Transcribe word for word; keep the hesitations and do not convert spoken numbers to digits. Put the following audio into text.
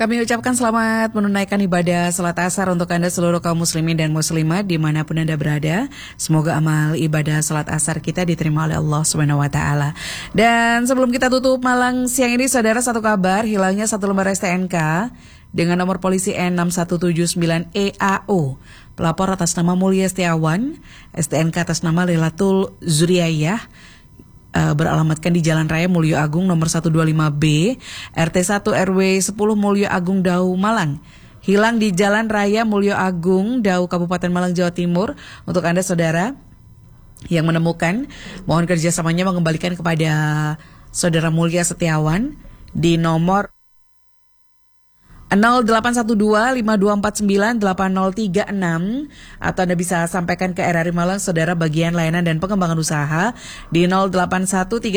Kami ucapkan selamat menunaikan ibadah salat asar untuk Anda seluruh kaum muslimin dan muslimat dimanapun Anda berada. Semoga amal ibadah salat asar kita diterima oleh Allah subhanahu wa taala. Dan sebelum kita tutup malang siang ini, saudara, satu kabar, hilangnya satu lembar S T N K dengan nomor polisi N enam satu tujuh sembilan E A O. Pelapor atas nama Mulia Setiawan, S T N K atas nama Lailatul Zuriyah, uh, beralamatkan di Jalan Raya Mulyo Agung nomor seratus dua puluh lima B, R T satu R W sepuluh Mulyo Agung Dau, Malang. Hilang di Jalan Raya Mulyo Agung Dau, Kabupaten Malang, Jawa Timur. Untuk Anda saudara yang menemukan, mohon kerjasamanya mengembalikan kepada saudara Mulia Setiawan di nomor nol delapan satu dua lima dua empat sembilan delapan nol tiga enam, atau Anda bisa sampaikan ke R R I Malang saudara bagian layanan dan pengembangan usaha di nol delapan satu tiga